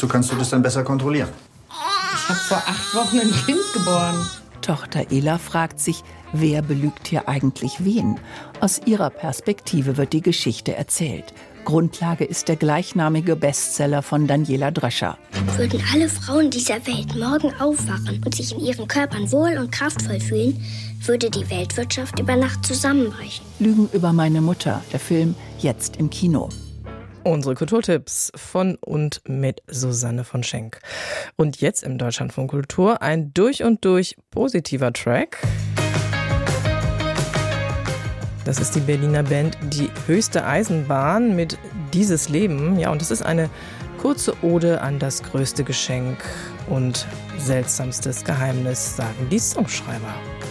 du, kannst du das dann besser kontrollieren. Ich habe vor 8 Wochen ein Kind geboren. Tochter Ela fragt sich, wer belügt hier eigentlich wen? Aus ihrer Perspektive wird die Geschichte erzählt. Grundlage ist der gleichnamige Bestseller von Daniela Drescher. Würden alle Frauen dieser Welt morgen aufwachen und sich in ihren Körpern wohl und kraftvoll fühlen, würde die Weltwirtschaft über Nacht zusammenbrechen. Lügen über meine Mutter, der Film jetzt im Kino. Unsere Kulturtipps von und mit Susanne von Schenk. Und jetzt im Deutschlandfunk Kultur ein durch und durch positiver Track. Das ist die Berliner Band Die Höchste Eisenbahn mit Dieses Leben. Ja, und es ist eine kurze Ode an das größte Geschenk und seltsamstes Geheimnis, sagen die Songschreiber.